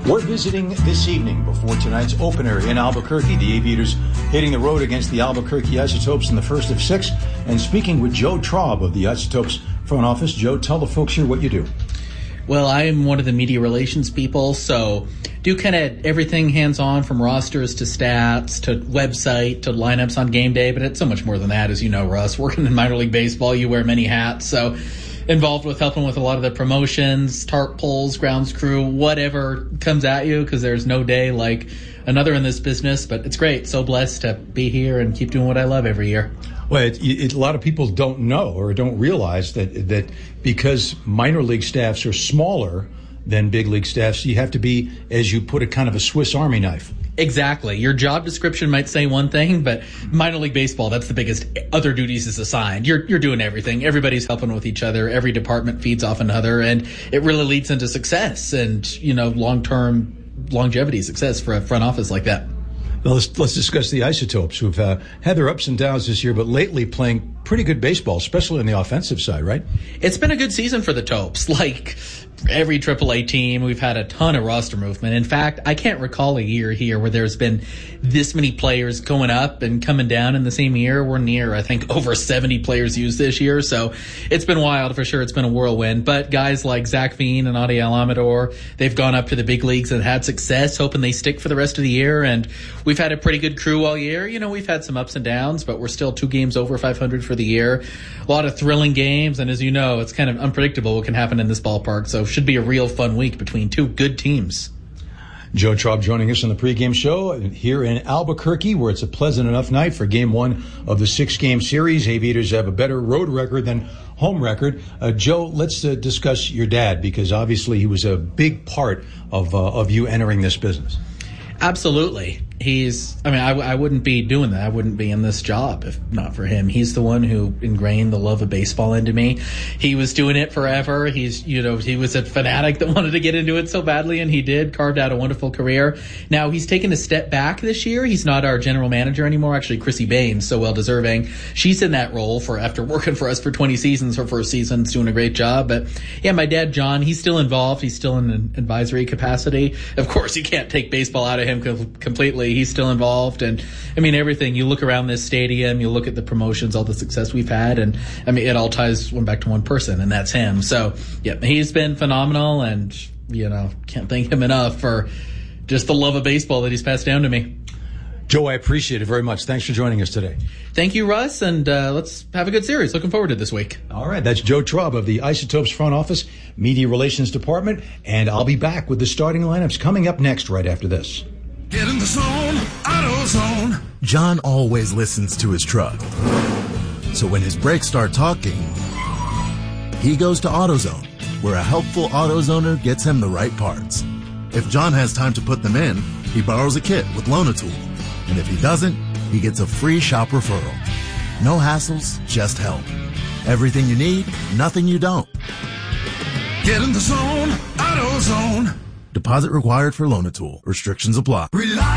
We're visiting this evening before tonight's opener in Albuquerque. The Aviators hitting the road against the Albuquerque Isotopes in the first of 6. And speaking with Joe Traub of the Isotopes front office. Joe, tell the folks here what you do. Well, I am one of the media relations people, so do kind of everything hands-on from rosters to stats to website to lineups on game day, but it's so much more than that, as you know, Russ. Working in minor league baseball, you wear many hats, so involved with helping with a lot of the promotions, tarp pulls, grounds crew, whatever comes at you, because there's no day like another in this business, but it's great. So blessed to be here and keep doing what I love every year. Well, a lot of people don't know or don't realize that because minor league staffs are smaller than big league staffs, you have to be, as you put it, kind of a Swiss Army knife. Exactly. Your job description might say one thing, but minor league baseball, that's the biggest other duties is assigned. You're doing everything. Everybody's helping with each other. Every department feeds off another, and it really leads into success and, long-term longevity success for a front office like that. Well, let's discuss the Isotopes, who've had their ups and downs this year, but lately playing pretty good baseball, especially on the offensive side, right? It's been a good season for the Topes. Like every AAA team, we've had a ton of roster movement. In fact, I can't recall a year here where there's been this many players going up and coming down in the same year. We're near, I think, over 70 players used this year. So it's been wild for sure. It's been a whirlwind. But guys like Zach Veen and Adi Alamador, they've gone up to the big leagues and had success, hoping they stick for the rest of the year. And we've had a pretty good crew all year. We've had some ups and downs, but we're still 2 games over 500 for the year. A lot of thrilling games. And as you know, it's kind of unpredictable what can happen in this ballpark. So should be a real fun week between 2 good teams. Joe Traub joining us on the pregame show here in Albuquerque, where it's a pleasant enough night for Game 1 of the 6-game series. Aviators have a better road record than home record. Joe, let's discuss your dad, because obviously he was a big part of you entering this business. Absolutely. I wouldn't be doing that. I wouldn't be in this job if not for him. He's the one who ingrained the love of baseball into me. He was doing it forever. He was a fanatic that wanted to get into it so badly, and he did, carved out a wonderful career. Now he's taken a step back this year. He's not our general manager anymore. Actually, Chrissy Baines, so well deserving. She's in that role after working for us for 20 seasons. Her first season's doing a great job. But yeah, my dad, John, he's still involved. He's still in an advisory capacity. Of course, you can't take baseball out of him completely. He's still involved, and everything. You look around this stadium, you look at the promotions, all the success we've had, and it all ties back to one person, and that's him. So yeah, he's been phenomenal, and can't thank him enough for just the love of baseball that he's passed down to me. Joe, I appreciate it very much. Thanks for joining us today. Thank you, Russ, and let's have a good series. Looking forward to this week. All right, that's Joe Traub of the Isotopes front office, media relations department, and I'll be back with the starting lineups coming up next right after this. Get in the zone, AutoZone. John always listens to his truck. So when his brakes start talking, he goes to AutoZone, where a helpful AutoZoner gets him the right parts. If John has time to put them in, he borrows a kit with Loan-A-Tool. And if he doesn't, he gets a free shop referral. No hassles, just help. Everything you need, nothing you don't. Get in the zone, AutoZone. Deposit required for Loan-A-Tool. Restrictions apply.